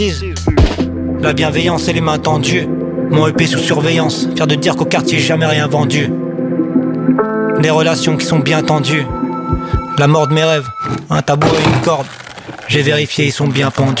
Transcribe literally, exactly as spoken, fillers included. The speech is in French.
La bienveillance et les mains tendues. Mon E P sous surveillance, fier de dire qu'au quartier j'ai jamais rien vendu. Des relations qui sont bien tendues. La mort de mes rêves, un tabou et une corde. J'ai vérifié, ils sont bien pendus.